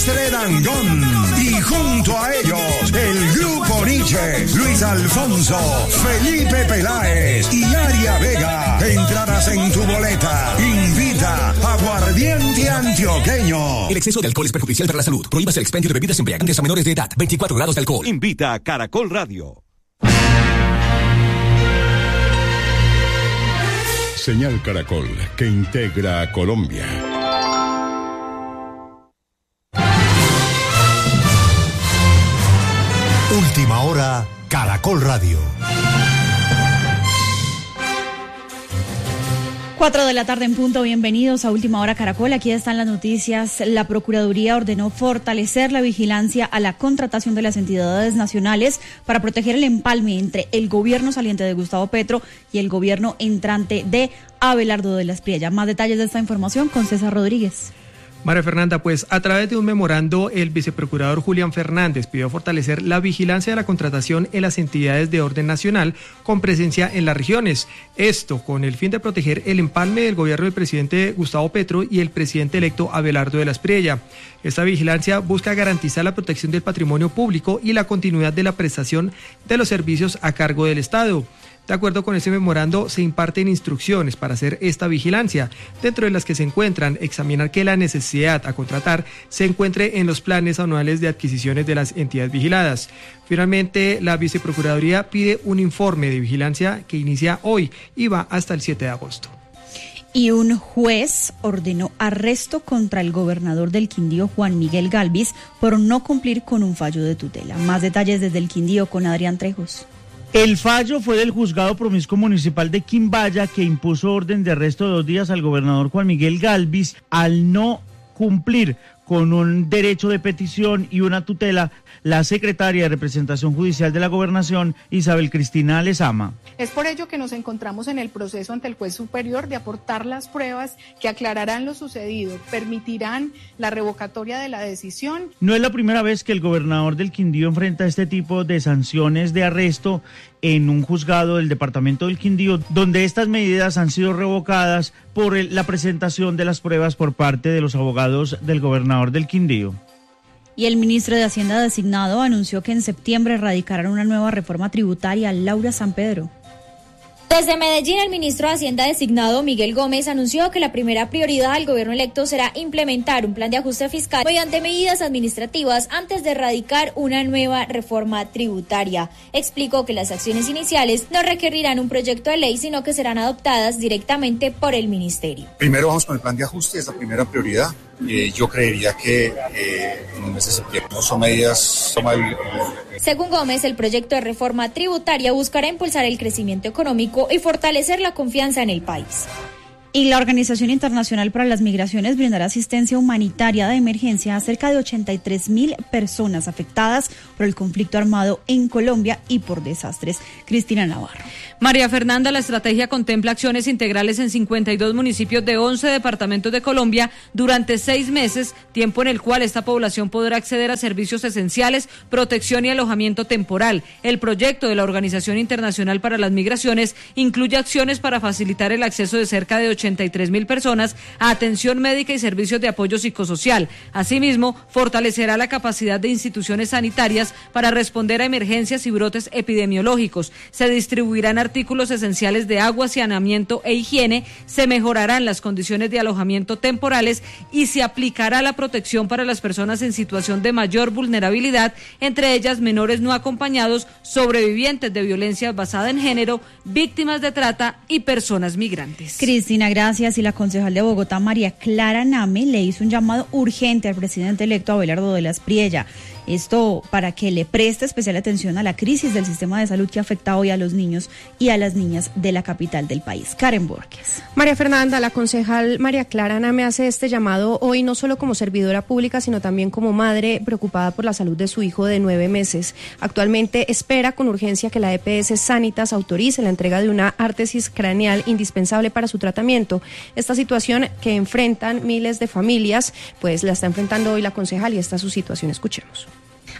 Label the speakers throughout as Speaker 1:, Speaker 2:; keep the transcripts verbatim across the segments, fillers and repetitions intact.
Speaker 1: Dangond y junto a ellos el Grupo Nietzsche, Luis Alfonso, Felipe Peláez y Aria Vega. Entradas en tu boleta. Invita Aguardiente Antioqueño.
Speaker 2: El exceso de alcohol es perjudicial para la salud. Prohíbas el expendio de bebidas embriagantes a menores de edad. veinticuatro grados de alcohol.
Speaker 3: Invita a Caracol Radio.
Speaker 4: Señal Caracol, que integra a Colombia.
Speaker 5: Última hora, Caracol Radio.
Speaker 6: Cuatro de la tarde en punto, bienvenidos a Última Hora Caracol. Aquí están las noticias. La Procuraduría ordenó fortalecer la vigilancia a la contratación de las entidades nacionales para proteger el empalme entre el gobierno saliente de Gustavo Petro y el gobierno entrante de Abelardo de la Espriella. Más detalles de esta información con César Rodríguez.
Speaker 7: María Fernanda, pues a través de un memorando, el viceprocurador Julián Fernández pidió fortalecer la vigilancia de la contratación en las entidades de orden nacional con presencia en las regiones. Esto con el fin de proteger el empalme del gobierno del presidente Gustavo Petro y el presidente electo Abelardo de la Espriella. Esta vigilancia busca garantizar la protección del patrimonio público y la continuidad de la prestación de los servicios a cargo del Estado. De acuerdo con ese memorando, se imparten instrucciones para hacer esta vigilancia, dentro de las que se encuentran examinar que la necesidad a contratar se encuentre en los planes anuales de adquisiciones de las entidades vigiladas. Finalmente, la Viceprocuraduría pide un informe de vigilancia que inicia hoy y va hasta el siete de agosto.
Speaker 6: Y un juez ordenó arresto contra el gobernador del Quindío, Juan Miguel Gálvez, por no cumplir con un fallo de tutela. Más detalles desde el Quindío con Adrián Trejos.
Speaker 8: El fallo fue del Juzgado Promiscuo Municipal de Quimbaya, que impuso orden de arresto de dos días al gobernador Juan Miguel Gálvez al no cumplir con un derecho de petición y una tutela la secretaria de Representación Judicial de la Gobernación, Isabel Cristina Lezama.
Speaker 9: Es por ello que nos encontramos en el proceso ante el juez superior de aportar las pruebas que aclararán lo sucedido, permitirán la revocatoria de la decisión.
Speaker 8: No es la primera vez que el gobernador del Quindío enfrenta este tipo de sanciones de arresto en un juzgado del departamento del Quindío, donde estas medidas han sido revocadas por el, la presentación de las pruebas por parte de los abogados del gobernador del Quindío.
Speaker 6: Y el ministro de Hacienda designado anunció que en septiembre radicarán una nueva reforma tributaria. Laura San Pedro.
Speaker 10: Desde Medellín, el ministro de Hacienda designado, Miguel Gómez, anunció que la primera prioridad del gobierno electo será implementar un plan de ajuste fiscal mediante medidas administrativas antes de radicar una nueva reforma tributaria. Explicó que las acciones iniciales no requerirán un proyecto de ley, sino que serán adoptadas directamente por el ministerio.
Speaker 11: Primero vamos con el plan de ajuste, es la primera prioridad. Eh, yo creería que eh, en el mes de septiembre son medidas... Toma el, el...
Speaker 10: Según Gómez, el proyecto de reforma tributaria buscará impulsar el crecimiento económico y fortalecer la confianza en el país.
Speaker 6: Y la Organización Internacional para las Migraciones brindará asistencia humanitaria de emergencia a cerca de ochenta y tres mil personas afectadas por el conflicto armado en Colombia y por desastres. Cristina Navarro.
Speaker 12: María Fernanda, la estrategia contempla acciones integrales en cincuenta y dos municipios de once departamentos de Colombia durante seis meses, tiempo en el cual esta población podrá acceder a servicios esenciales, protección y alojamiento temporal. El proyecto de la Organización Internacional para las Migraciones incluye acciones para facilitar el acceso de cerca de ochenta y tres mil personas a atención médica y servicios de apoyo psicosocial. Asimismo, fortalecerá la capacidad de instituciones sanitarias para responder a emergencias y brotes epidemiológicos. Se distribuirán artículos esenciales de agua, saneamiento e higiene, se mejorarán las condiciones de alojamiento temporales y se aplicará la protección para las personas en situación de mayor vulnerabilidad, entre ellas menores no acompañados, sobrevivientes de violencia basada en género, víctimas de trata y personas migrantes.
Speaker 6: Cristina, gracias. Y la concejal de Bogotá, María Clara Name, le hizo un llamado urgente al presidente electo Abelardo de la Espriella. Esto para que le preste especial atención a la crisis del sistema de salud que afecta hoy a los niños y a las niñas de la capital del país. Karen Borges.
Speaker 13: María Fernanda, la concejal María Clara Name hace este llamado hoy no solo como servidora pública, sino también como madre preocupada por la salud de su hijo de nueve meses. Actualmente espera con urgencia que la E P S Sanitas autorice la entrega de una ártesis craneal indispensable para su tratamiento. Esta situación que enfrentan miles de familias, pues la está enfrentando hoy la concejal y esta es su situación. Escuchemos.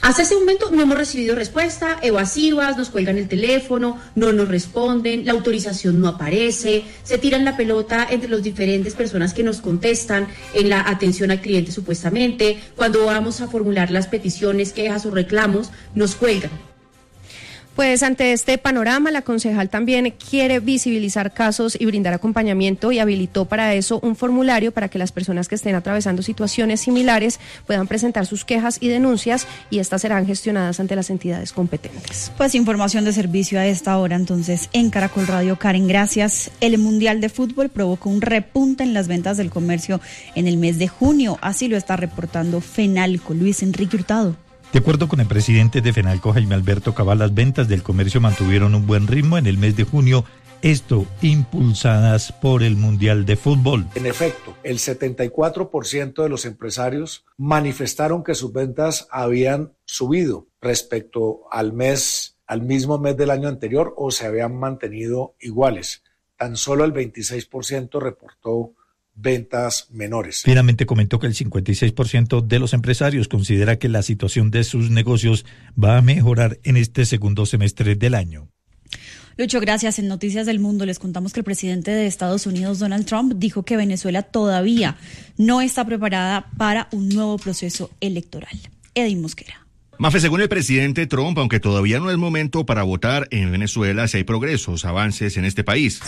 Speaker 14: Hasta ese momento no hemos recibido respuesta, evasivas, nos cuelgan el teléfono, no nos responden, la autorización no aparece, se tiran la pelota entre las diferentes personas que nos contestan en la atención al cliente supuestamente. Cuando vamos a formular las peticiones, quejas o reclamos, nos cuelgan.
Speaker 13: Pues ante este panorama, la concejal también quiere visibilizar casos y brindar acompañamiento y habilitó para eso un formulario para que las personas que estén atravesando situaciones similares puedan presentar sus quejas y denuncias y estas serán gestionadas ante las entidades competentes.
Speaker 6: Pues información de servicio a esta hora entonces en Caracol Radio. Karen, gracias. El Mundial de Fútbol provocó un repunte en las ventas del comercio en el mes de junio, así lo está reportando Fenalco. Luis Enrique Hurtado.
Speaker 15: De acuerdo con el presidente de Fenalco, Jaime Alberto Cabal, las ventas del comercio mantuvieron un buen ritmo en el mes de junio, esto impulsadas por el Mundial de Fútbol.
Speaker 16: En efecto, el setenta y cuatro por ciento de los empresarios manifestaron que sus ventas habían subido respecto al mes, al mismo mes del año anterior o se habían mantenido iguales. Tan solo el veintiséis por ciento reportó ventas menores.
Speaker 15: Finalmente comentó que el cincuenta y seis por ciento de los empresarios considera que la situación de sus negocios va a mejorar en este segundo semestre del año.
Speaker 6: Lucho, gracias. En Noticias del Mundo les contamos que el presidente de Estados Unidos, Donald Trump, dijo que Venezuela todavía no está preparada para un nuevo proceso electoral. Edwin Mosquera.
Speaker 17: Mafe, según el presidente Trump, aunque todavía no es momento para votar en Venezuela, si hay progresos, avances en este país.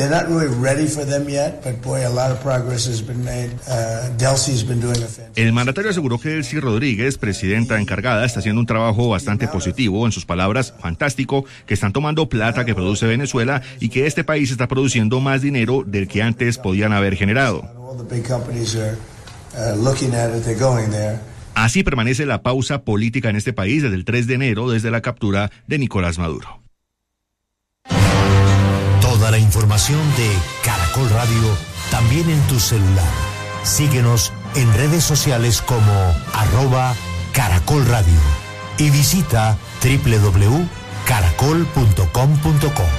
Speaker 17: El mandatario aseguró que Delcy Rodríguez, presidenta encargada, está haciendo un trabajo bastante positivo, en sus palabras, fantástico, que están tomando plata que produce Venezuela y que este país está produciendo más dinero del que antes podían haber generado. Así permanece la pausa política en este país desde el tres de enero, desde la captura de Nicolás Maduro.
Speaker 5: Toda la información de Caracol Radio también en tu celular. Síguenos en redes sociales como arroba Caracol Radio y visita doble u doble u doble u punto caracol punto com punto co.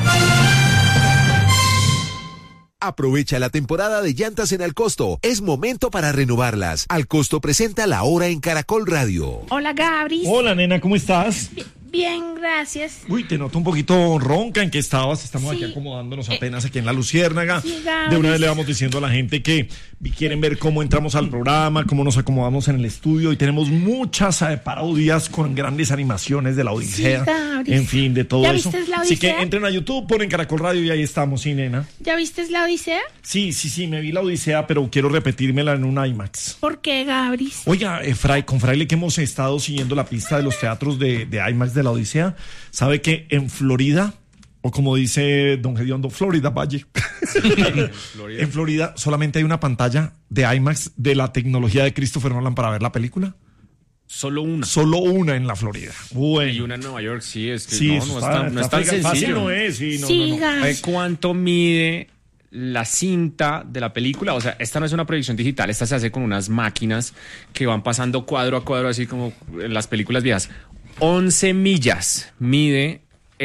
Speaker 18: Aprovecha la temporada de llantas en Alcosto. Es momento para renovarlas. Alcosto presenta La Hora en Caracol Radio.
Speaker 19: Hola, Gabris.
Speaker 20: Hola, nena, ¿cómo estás?
Speaker 19: Bien, gracias.
Speaker 20: Uy, te noto un poquito ronca. ¿En qué estabas? Estamos sí. aquí acomodándonos apenas aquí en la Luciérnaga. Sí, de una vez le vamos diciendo a la gente que quieren ver cómo entramos al programa, cómo nos acomodamos en el estudio y tenemos muchas eh, parodias con grandes animaciones de la Odisea.
Speaker 19: Sí,
Speaker 20: en fin, de todo
Speaker 19: ¿Ya
Speaker 20: eso.
Speaker 19: ¿Ya viste la Odisea?
Speaker 20: Así que entren a YouTube, ponen Caracol Radio y ahí estamos, sí, nena.
Speaker 19: ¿Ya viste la Odisea?
Speaker 20: Sí, sí, sí, me vi la Odisea, pero quiero repetírmela en un IMAX.
Speaker 19: ¿Por qué, Gabris?
Speaker 20: Oiga, eh, Fray, con Fraile que hemos estado siguiendo la pista de los teatros de, de IMAX de la Odisea, sabe que en Florida, o como dice don Gediondo, Florida Valle, Florida. En Florida solamente hay una pantalla de IMAX de la tecnología de Christopher Nolan para ver la película.
Speaker 21: Solo una.
Speaker 20: Solo una en la Florida. Bueno.
Speaker 21: Y una en Nueva York, sí, es que
Speaker 20: sí,
Speaker 21: no, no, está, está, no es tan sencillo.
Speaker 20: Fácil no es, sí, no,
Speaker 19: sí,
Speaker 20: no, no.
Speaker 21: ¿Sabe cuánto mide la cinta de la película? O sea, esta no es una proyección digital, esta se hace con unas máquinas que van pasando cuadro a cuadro, así como en las películas viejas. once millas mide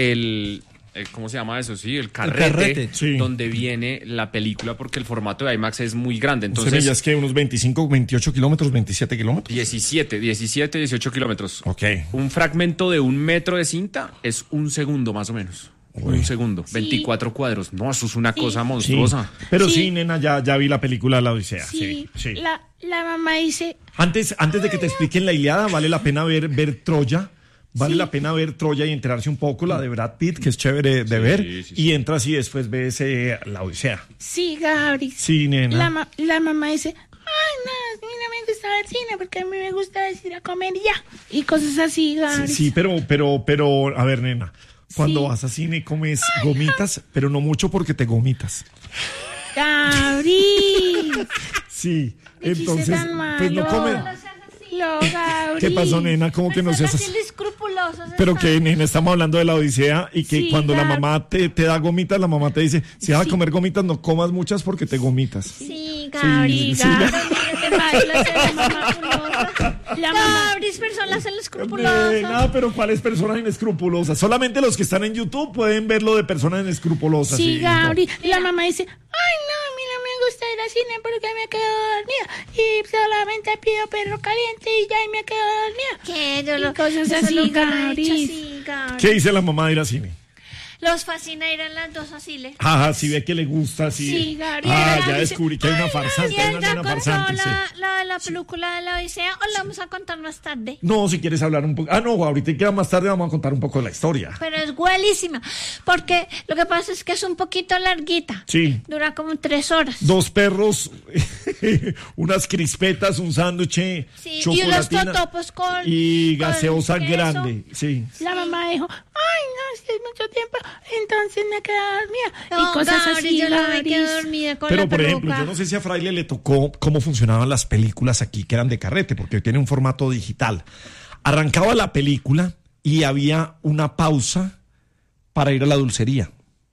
Speaker 21: el, el ¿cómo se llama eso? Sí, el carrete,
Speaker 20: el carrete sí.
Speaker 21: donde viene la película, porque el formato de IMAX es muy grande. Entonces,
Speaker 20: once millas, ¿qué? ¿Unos veinticinco, veintiocho kilómetros, veintisiete kilómetros?
Speaker 21: diecisiete, diecisiete, dieciocho kilómetros.
Speaker 20: Ok.
Speaker 21: Un fragmento de un metro de cinta es un segundo más o menos. Uy. Un segundo, sí. veinticuatro cuadros. No, eso es una sí. cosa monstruosa.
Speaker 20: Sí. Pero sí, sí nena, ya, ya vi la película La Odisea.
Speaker 19: Sí,
Speaker 20: sí, sí.
Speaker 19: La, la mamá dice...
Speaker 20: Antes, antes de que te expliquen la Ilíada, vale la pena ver, ver Troya. Vale sí. la pena ver Troya y enterarse un poco, la de Brad Pitt, que es chévere de sí, ver. Sí, sí, y entras y después ves eh, La Odisea.
Speaker 19: Sí, Gabri.
Speaker 20: Sí, nena.
Speaker 19: La, ma- la mamá dice... Ay, no, a mí no me gusta ver cine porque a mí me gusta ir a comer ya. Y cosas así, Gabri.
Speaker 20: Sí, sí, pero, pero, pero, a ver, nena. Cuando sí. vas a cine comes Ay, gomitas, no. pero no mucho porque te gomitas.
Speaker 19: Gabri.
Speaker 20: Sí, entonces, pues no comes.
Speaker 19: Lo,
Speaker 20: ¿Qué pasó, nena? ¿Cómo que no seas así? Pero que, nena, estamos hablando de La Odisea y que sí, cuando Gabri. la mamá te, te da gomitas, la mamá te dice, si vas sí. a comer gomitas, no comas muchas porque te gomitas.
Speaker 19: Sí, Gabri, sí, Gabri. La mamá es personas inescrupulosas.
Speaker 20: Nada, pero ¿cuáles personas inescrupulosas? Solamente los que están en YouTube pueden ver lo de personas inescrupulosas.
Speaker 19: Sí, sí Gabri. No. La mamá dice, ay, no, a mí no me gusta ir al cine porque me quedo dormida. Y solamente pido perro caliente y ya y me quedo dormida.
Speaker 1: qué? Yo lo,
Speaker 19: cosas
Speaker 1: eso
Speaker 19: así,
Speaker 1: lo hubiera hecho
Speaker 19: Gabriel.
Speaker 1: así, Gabriel.
Speaker 20: ¿Qué dice la mamá de ir al cine?
Speaker 1: Los fascina ir a las dos asiles.
Speaker 20: Ajá, si ve que le gusta, sí.
Speaker 1: Sí, Gabriel.
Speaker 20: Ah,
Speaker 1: Gabriel
Speaker 20: ya
Speaker 1: dice,
Speaker 20: descubrí que hay una farsante,
Speaker 1: Y
Speaker 20: hay
Speaker 1: él
Speaker 20: una
Speaker 1: ya
Speaker 20: nena
Speaker 1: contó
Speaker 20: farsante, sí.
Speaker 1: la, la, la película de la Odisea, o la vamos a contar más tarde.
Speaker 20: No, si quieres hablar un poco. Ah, no, ahorita queda más tarde, vamos a contar un poco de la historia.
Speaker 1: Pero es buenísima, porque lo que pasa es que es un poquito larguita.
Speaker 20: Sí.
Speaker 1: Dura como tres horas.
Speaker 20: Dos perros, unas crispetas, un sándwich,
Speaker 1: Sí, y unos
Speaker 20: chocolatina
Speaker 1: totopos con...
Speaker 20: y
Speaker 1: con
Speaker 20: gaseosa
Speaker 1: queso.
Speaker 20: grande. Sí.
Speaker 19: La mamá dijo, ay, no, es que es mucho tiempo, entonces me quedé dormida.
Speaker 1: No,
Speaker 19: y cosas
Speaker 1: Gabriel,
Speaker 19: así,
Speaker 1: yo no me
Speaker 19: Gabriel.
Speaker 1: quedo dormida con
Speaker 20: Pero,
Speaker 1: la
Speaker 20: por
Speaker 1: peluca.
Speaker 20: ejemplo, yo no sé si a Fraile le tocó cómo funcionaban las películas aquí, que eran de carrete, porque hoy tiene un formato digital. Arrancaba la película y había una pausa para ir a la dulcería.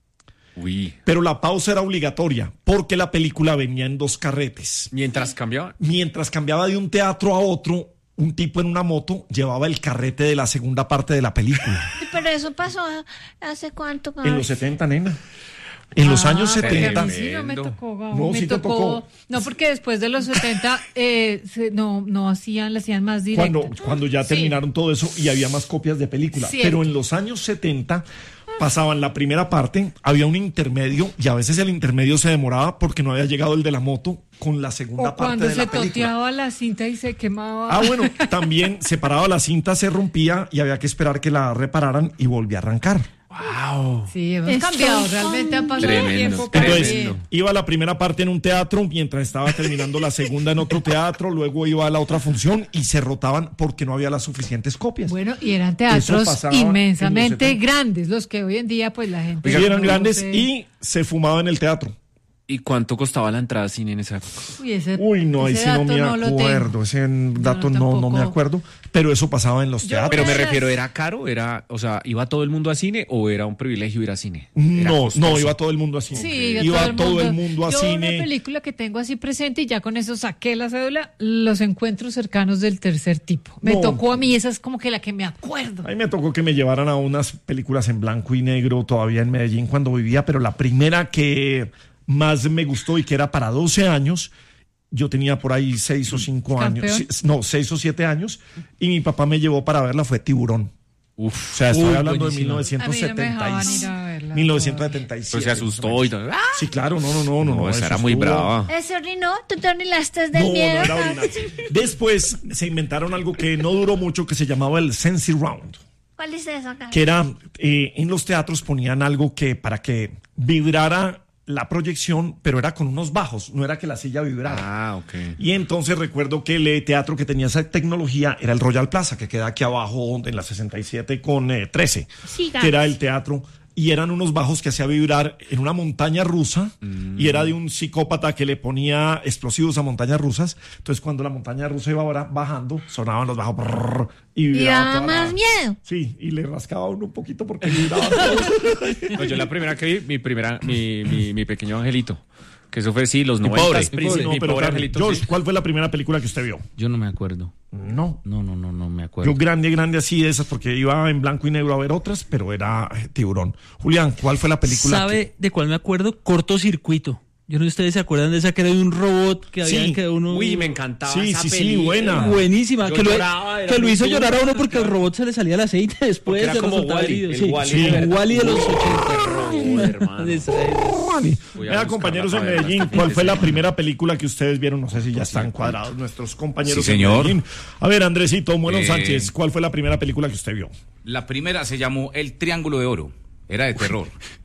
Speaker 21: Uy.
Speaker 20: Pero la pausa era obligatoria, porque la película venía en dos carretes.
Speaker 21: Mientras cambiaba.
Speaker 20: Mientras cambiaba de un teatro a otro, un tipo en una moto llevaba el carrete de la segunda parte de la película.
Speaker 1: Pero eso pasó hace cuánto,
Speaker 20: En
Speaker 1: Gabriel?
Speaker 20: los setenta, nena. En los
Speaker 12: Ah,
Speaker 20: años
Speaker 12: porque
Speaker 20: setenta.
Speaker 12: a mí sí no me tocó, Gabo,
Speaker 20: No,
Speaker 12: me
Speaker 20: sí te
Speaker 12: tocó.
Speaker 20: tocó.
Speaker 12: No, porque después de los setenta eh, se- no, no hacían, le hacían más directo.
Speaker 20: Cuando, cuando ya
Speaker 12: Sí.
Speaker 20: terminaron todo eso y había más copias de película.
Speaker 12: Cierto.
Speaker 20: Pero en los años setenta pasaban la primera parte, había un intermedio y a veces el intermedio se demoraba porque no había llegado el de la moto con la segunda
Speaker 12: O
Speaker 20: parte
Speaker 12: cuando
Speaker 20: de
Speaker 12: se
Speaker 20: la película.
Speaker 12: toteaba la cinta y se quemaba.
Speaker 20: Ah, bueno, también se paraba la cinta, se rompía y había que esperar que la repararan y volvía a arrancar.
Speaker 21: Wow.
Speaker 12: Sí, hemos
Speaker 19: Estoy
Speaker 12: cambiado, realmente ha pasado
Speaker 21: Tremendo,
Speaker 12: el tiempo para
Speaker 20: Entonces,
Speaker 12: bien.
Speaker 20: iba la primera parte en un teatro, mientras estaba terminando la segunda en otro teatro, luego iba a la otra función y se rotaban porque no había las suficientes copias.
Speaker 12: Bueno, y eran
Speaker 20: Eso
Speaker 12: teatros
Speaker 20: pasaba en los
Speaker 12: inmensamente
Speaker 20: setenta.
Speaker 12: grandes, los que hoy en día pues la gente...
Speaker 20: Sí, eran
Speaker 12: no
Speaker 20: grandes
Speaker 12: sé.
Speaker 20: y se fumaba en el teatro.
Speaker 21: ¿Y cuánto costaba la entrada al cine en esa época?
Speaker 12: Uy, ese,
Speaker 20: Uy, no, ahí
Speaker 12: ese
Speaker 20: sí no
Speaker 12: dato
Speaker 20: me
Speaker 12: no lo tengo.
Speaker 20: acuerdo. Ese dato no, no me
Speaker 12: tampoco.
Speaker 20: acuerdo. Pero eso pasaba en los
Speaker 12: Yo
Speaker 20: teatros.
Speaker 21: Pero me
Speaker 12: Pero-
Speaker 21: refiero, ¿era caro? Era, o sea, ¿iba todo el mundo a cine o era un privilegio ir a cine? Era
Speaker 20: No,
Speaker 21: costoso.
Speaker 20: no, iba todo el mundo a cine.
Speaker 12: Sí,
Speaker 20: iba todo el mundo a
Speaker 12: Yo
Speaker 20: cine.
Speaker 12: una película que tengo así presente y ya con eso saqué la cédula, Los encuentros cercanos del tercer tipo. Me
Speaker 20: No.
Speaker 12: tocó a mí, esa es como que la que me acuerdo.
Speaker 20: A mí me tocó que me llevaran a unas películas en blanco y negro todavía en Medellín cuando vivía, pero la primera que más me gustó y que era para doce años, yo tenía por ahí seis o cinco años,
Speaker 12: ¿Campeón?
Speaker 20: sí, no, seis o siete años, y mi papá me llevó para verla, fue Tiburón.
Speaker 21: Uf,
Speaker 20: O sea, estoy
Speaker 21: uy,
Speaker 20: hablando de
Speaker 21: buenísima.
Speaker 20: mil novecientos setenta
Speaker 12: A mí no me dejaban
Speaker 20: y-
Speaker 12: ir a verla
Speaker 20: mil novecientos setenta y siete.
Speaker 21: Pero se asustó y todo.
Speaker 20: Sí, claro, no, no, no, no.
Speaker 21: No, esa
Speaker 20: eso
Speaker 21: era muy
Speaker 20: estuvo-
Speaker 21: brava.
Speaker 1: ¿Ese orinó? ¿Tú te orinaste del
Speaker 20: No,
Speaker 1: miedo?
Speaker 20: no era orinar. Después se inventaron algo que no duró mucho que se llamaba el Sensi Round,
Speaker 1: ¿Cuál es eso, Gabriel?
Speaker 20: que era eh, en los teatros ponían algo que para que vibrara la proyección, pero era con unos bajos, no era que la silla vibrara.
Speaker 21: Ah, ok.
Speaker 20: Y entonces recuerdo que el eh, teatro que tenía esa tecnología era el Royal Plaza, que queda aquí abajo en la sesenta y siete con eh, trece,
Speaker 1: Sí,
Speaker 20: que era el teatro. Y eran unos bajos que hacía vibrar en una montaña rusa y era de un psicópata que le ponía explosivos a montañas rusas. Entonces cuando la montaña rusa iba ahora bajando, sonaban los bajos brrr, y
Speaker 1: Y
Speaker 20: vibraba
Speaker 1: daba
Speaker 20: toda
Speaker 1: más
Speaker 20: la-
Speaker 1: miedo.
Speaker 20: Sí, y le rascaba a uno un poquito porque vibraba todo.
Speaker 21: No, yo la primera que vi, mi primera, mi, mi, mi pequeño angelito. Que eso fue, sí, los
Speaker 20: Mi
Speaker 21: noventas.
Speaker 20: pobre,
Speaker 21: príncipe,
Speaker 20: no,
Speaker 21: mi
Speaker 20: pero
Speaker 21: pobre
Speaker 20: claro,
Speaker 21: angelito.
Speaker 20: George,
Speaker 21: sí.
Speaker 20: ¿cuál fue la primera película que usted vio?
Speaker 22: Yo no me acuerdo.
Speaker 20: No.
Speaker 22: No, no, no, no me acuerdo.
Speaker 20: Yo grande, grande así de esas, porque iba en blanco y negro a ver otras, pero era eh, Tiburón. Julián, ¿cuál fue la película?
Speaker 22: ¿Sabe de cuál me acuerdo? Cortocircuito. Yo no sé si ustedes se acuerdan de esa que era de un robot que había
Speaker 20: Sí.
Speaker 22: que uno...
Speaker 21: Uy, me encantaba
Speaker 20: Sí,
Speaker 21: esa
Speaker 20: sí, sí,
Speaker 21: película.
Speaker 20: buena.
Speaker 22: Buenísima.
Speaker 21: Yo
Speaker 22: Que lo,
Speaker 21: lloraba, era
Speaker 22: que lo
Speaker 21: muy
Speaker 22: hizo
Speaker 21: dura.
Speaker 22: llorar a uno porque el robot se le salía el aceite después.
Speaker 21: Porque era
Speaker 22: se lo
Speaker 21: como
Speaker 22: soltaba
Speaker 21: Wall-E,
Speaker 22: herido.
Speaker 21: el
Speaker 22: Sí,
Speaker 21: Wall-E
Speaker 22: sí,
Speaker 21: de verdad.
Speaker 22: Wall-E de los
Speaker 21: Uy,
Speaker 22: ochenta.
Speaker 21: robot, hermano.
Speaker 22: De esa-
Speaker 21: Voy a
Speaker 20: Mira,
Speaker 21: buscarla
Speaker 20: compañeros en
Speaker 21: para verla
Speaker 20: Medellín,
Speaker 21: este
Speaker 20: ¿cuál
Speaker 21: fin de
Speaker 20: fue la
Speaker 21: semana.
Speaker 20: primera película que ustedes vieron? No sé si ya están cuadrados nuestros compañeros
Speaker 23: Sí,
Speaker 20: en
Speaker 23: señor.
Speaker 20: Medellín. A ver, Andresito, Mono
Speaker 23: Eh,
Speaker 20: Sánchez, ¿cuál fue la primera película que usted vio?
Speaker 23: La primera se llamó El Triángulo de Oro. Era de terror.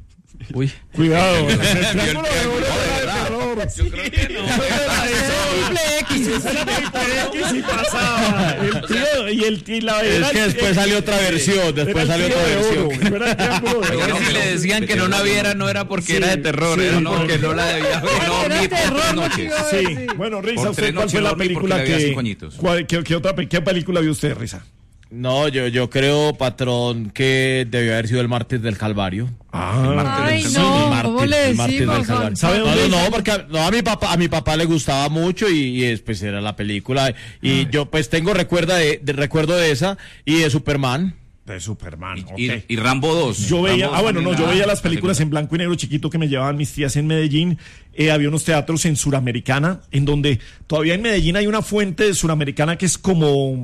Speaker 22: Uy.
Speaker 20: Cuidado.
Speaker 23: Vio el
Speaker 20: el
Speaker 23: triángulo
Speaker 20: triángulo de oro era de terror.
Speaker 23: Yo creo que no.
Speaker 20: Triple X. X y pasaba. El trío y el y la
Speaker 24: Es
Speaker 20: era
Speaker 24: que
Speaker 20: el-
Speaker 24: después salió otra versión, después
Speaker 20: era el
Speaker 24: salió
Speaker 20: trío
Speaker 24: otra
Speaker 20: de oro,
Speaker 24: versión.
Speaker 20: no era el triángulo de
Speaker 23: Oiga,
Speaker 20: oro.
Speaker 23: no, que le decían que no la viera, no era porque
Speaker 20: Sí,
Speaker 23: era de terror,
Speaker 20: sí,
Speaker 23: era no,
Speaker 20: porque-
Speaker 23: que no la debía ver. No,
Speaker 12: Era
Speaker 23: ni por
Speaker 12: terror,
Speaker 23: tres
Speaker 12: lo que
Speaker 23: noches.
Speaker 12: iba a
Speaker 20: Sí,
Speaker 12: decir.
Speaker 20: bueno, Risa,
Speaker 23: Por
Speaker 20: ¿usted
Speaker 23: tres
Speaker 20: cuál
Speaker 23: noches
Speaker 20: fue la
Speaker 23: no dormí porque
Speaker 20: película
Speaker 23: le había
Speaker 20: que
Speaker 23: cinco añitos.
Speaker 20: cuál- qué, qué otra pe- qué película vio usted, Risa?
Speaker 24: No, yo, yo creo, patrón, que debió haber sido el Mártir del Calvario.
Speaker 20: Ah,
Speaker 12: Ay,
Speaker 24: Sí,
Speaker 12: no,
Speaker 24: el Mártir,
Speaker 12: ¿cómo le
Speaker 24: el Mártir
Speaker 12: decimos,
Speaker 24: del Calvario.
Speaker 20: ¿Sabe
Speaker 24: No,
Speaker 20: dónde
Speaker 24: no,
Speaker 20: es?
Speaker 24: no, porque a, no, a mi papá, a mi papá le gustaba mucho y, y después era la película. Y yo pues tengo recuerda de, de- recuerdo de esa y de Superman.
Speaker 20: De Superman,
Speaker 23: Y,
Speaker 20: ok.
Speaker 23: y Rambo dos.
Speaker 20: Yo veía,
Speaker 23: Rambo
Speaker 20: ah bueno, no,
Speaker 23: también
Speaker 20: yo
Speaker 23: la-
Speaker 20: veía las
Speaker 23: la
Speaker 20: películas en blanco y negro chiquito que me llevaban mis tías en Medellín. Eh, había unos teatros en Suramericana, en donde todavía en Medellín hay una fuente de Suramericana que es como,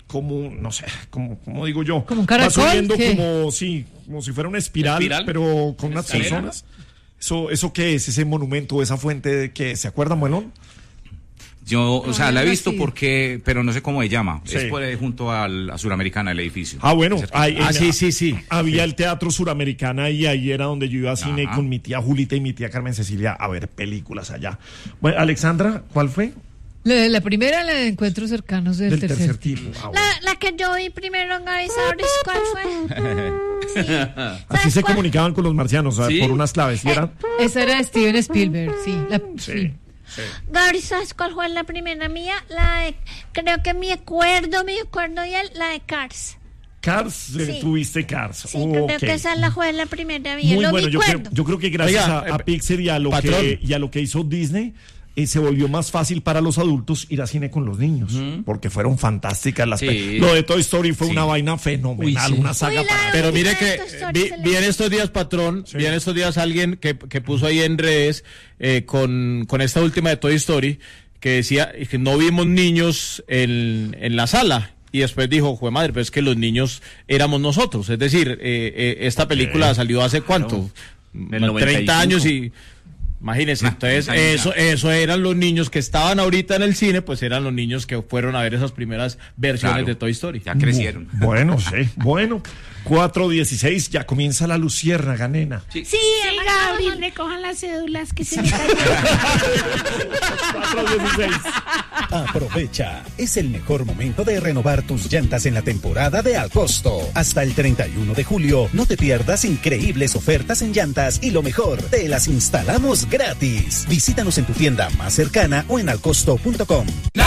Speaker 20: como, no sé, como, como digo yo,
Speaker 12: como un caracol,
Speaker 20: va subiendo
Speaker 12: ¿qué?
Speaker 20: como, sí, como si fuera una espiral,
Speaker 23: ¿Espiral?
Speaker 20: pero con unas
Speaker 23: ¿Escalera?
Speaker 20: personas. ¿Eso, ¿Eso qué es? ¿Ese monumento, esa fuente de que se acuerda, Muelón?
Speaker 23: Yo, o sea, la he
Speaker 20: algo
Speaker 23: visto
Speaker 20: así.
Speaker 23: porque, pero no sé cómo se llama.
Speaker 20: Sí.
Speaker 23: Es por, ahí junto al, a Suramericana, el edificio.
Speaker 20: Ah, bueno,
Speaker 23: Ese-
Speaker 20: hay-
Speaker 23: Ah,
Speaker 20: en-
Speaker 23: sí,
Speaker 20: sí, sí. Había el Teatro Suramericana y ahí era donde yo iba a cine
Speaker 23: Ajá.
Speaker 20: con mi tía Julita y mi tía Carmen Cecilia a ver películas allá. Bueno, Alexandra, ¿cuál fue?
Speaker 2: La, la primera, la de encuentros cercanos del,
Speaker 20: Del
Speaker 2: tercer,
Speaker 20: tercer
Speaker 2: tipo.
Speaker 20: tipo. Ah,
Speaker 1: La, la que yo vi primero en Gaby Sabres, ¿cuál fue?
Speaker 20: Así se comunicaban con los marcianos, o sea,
Speaker 2: ¿Sí?
Speaker 20: por unas claves. ¿Y era?
Speaker 2: Esa era de Steven Spielberg, sí. La- sí.
Speaker 1: Gaby, ¿sabes cuál fue la primera mía? La de, creo que me acuerdo, me acuerdo ya, la de Cars.
Speaker 20: Cars, eh,
Speaker 1: Sí.
Speaker 20: tuviste Cars.
Speaker 1: Sí, creo
Speaker 20: Ok.
Speaker 1: que esa la fue la primera mía.
Speaker 20: Muy
Speaker 1: no
Speaker 20: bueno,
Speaker 1: me
Speaker 20: yo creo,
Speaker 1: acuerdo.
Speaker 20: yo creo que gracias
Speaker 24: Oiga,
Speaker 20: a, a Pixar y a, lo
Speaker 24: patrón.
Speaker 20: que, y a lo que hizo Disney, eh, se volvió más fácil para los adultos ir a cine con los niños, porque fueron fantásticas las
Speaker 24: Sí.
Speaker 20: pe- Lo de Toy Story fue
Speaker 24: Sí.
Speaker 20: una vaina fenomenal,
Speaker 24: Uy, sí.
Speaker 20: una saga para...
Speaker 24: Pero mire que vi, vi en estos días, patrón, vi en estos días alguien que, que puso ahí en redes eh, con, con esta última de Toy Story, que decía que no vimos niños en, en la sala. Y después dijo, jue madre, pero es que los niños éramos nosotros. Es decir, eh, eh, esta película salió hace cuánto,
Speaker 23: Del noventa y
Speaker 24: treinta
Speaker 23: cinco.
Speaker 24: años y... Imagínense, entonces
Speaker 23: treinta años
Speaker 24: eso,
Speaker 23: ya.
Speaker 24: eso eran los niños que estaban ahorita en el cine, pues eran los niños que fueron a ver esas primeras versiones
Speaker 23: Claro,
Speaker 24: de Toy Story.
Speaker 23: ya crecieron.
Speaker 20: Bu- Bueno, sí, bueno. cuatro dieciséis, ya comienza la luciérnaga, nena.
Speaker 19: Sí, sí Gabriel, recojan las cédulas que se me
Speaker 3: Aprovecha, es el mejor momento de renovar tus llantas en la temporada de Al Costo. Hasta el treinta y uno de julio, no te pierdas increíbles ofertas en llantas y lo mejor, te las instalamos gratis. Visítanos en tu tienda más cercana o en alcosto punto com.
Speaker 23: La